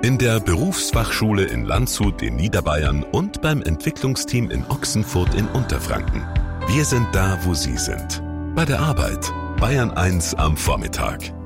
In der Berufsfachschule in Landshut in Niederbayern und beim Entwicklungsteam in Ochsenfurt in Unterfranken. Wir sind da, wo Sie sind. Bei der Arbeit. Bayern 1 am Vormittag.